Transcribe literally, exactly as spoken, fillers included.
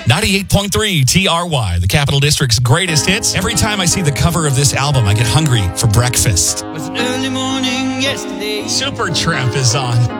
ninety-eight point three T R Y, the Capital District's greatest hits. Every time I see the cover of this album, I get hungry for breakfast. It was an early morning yesterday. Supertramp is on.